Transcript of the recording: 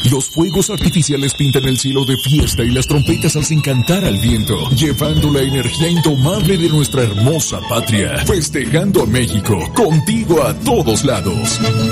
Los fuegos artificiales pintan el cielo de fiesta y las trompetas hacen cantar al viento, llevando la energía indomable de nuestra hermosa patria, festejando a México, contigo a todos lados.